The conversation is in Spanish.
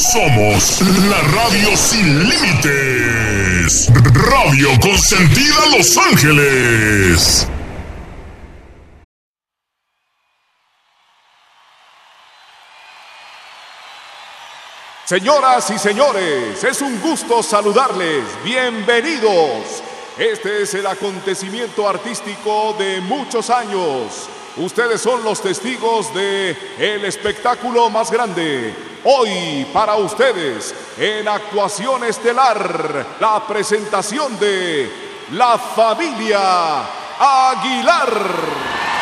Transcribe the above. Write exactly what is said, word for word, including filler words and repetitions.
Somos la radio sin límites. Radio Consentida Los Ángeles. Señoras y señores, es un gusto saludarles. Bienvenidos. Este es el acontecimiento artístico de muchos años. Ustedes son los testigos de el espectáculo más grande. Hoy para ustedes, en actuación estelar, la presentación de La Familia Aguilar.